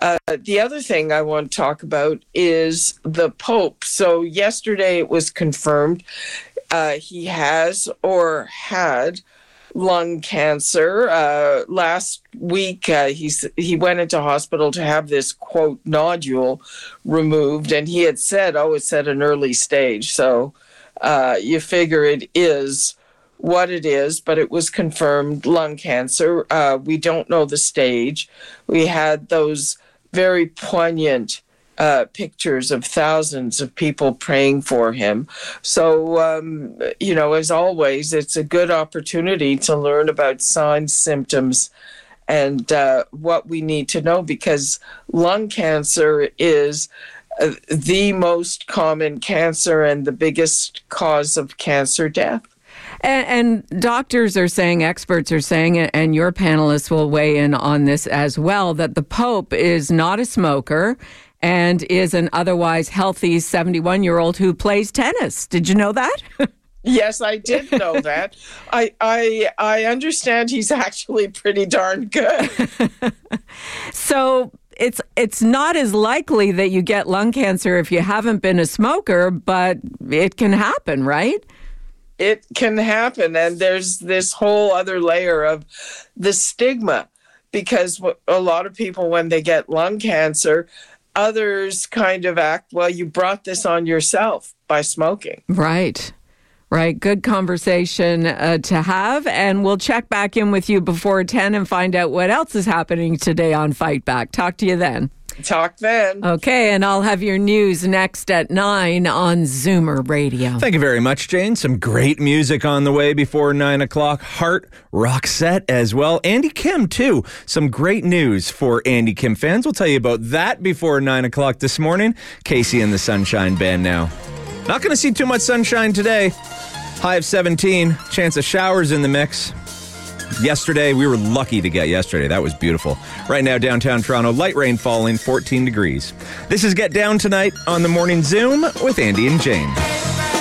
The other thing I want to talk about is the Pope. So yesterday it was confirmed he has or had lung cancer. Last week he went into hospital to have this, quote, nodule removed, and he had said, it's at an early stage. So you figure it is what it is, but it was confirmed lung cancer. We don't know the stage. We had those very poignant pictures of thousands of people praying for him. So, as always, it's a good opportunity to learn about signs, symptoms, and what we need to know, because lung cancer is the most common cancer and the biggest cause of cancer death. And doctors are saying, experts are saying, and your panelists will weigh in on this as well, that the Pope is not a smoker and is an otherwise healthy 71-year-old who plays tennis. Did you know that? Yes, I did know that. I understand he's actually pretty darn good. So it's not as likely that you get lung cancer if you haven't been a smoker, but it can happen, right? It can happen, and there's this whole other layer of the stigma, because a lot of people, when they get lung cancer, others kind of act, well, you brought this on yourself by smoking. Right. Good conversation to have, and we'll check back in with you before 10 and find out what else is happening today on Fight Back. Talk to you then. Talk then. Okay, and I'll have your news next at 9 on Zoomer Radio. Thank you very much, Jane. Some great music on the way before 9 o'clock. Heart Roxette as well. Andy Kim, too. Some great news for Andy Kim fans. We'll tell you about that before 9 o'clock this morning. Casey and the Sunshine Band now. Not going to see too much sunshine today. High of 17. Chance of showers in the mix. Yesterday, we were lucky to get yesterday. That was beautiful. Right now, downtown Toronto, light rain falling, 14 degrees. This is Get Down Tonight on the Morning Zoom with Andy and Jane.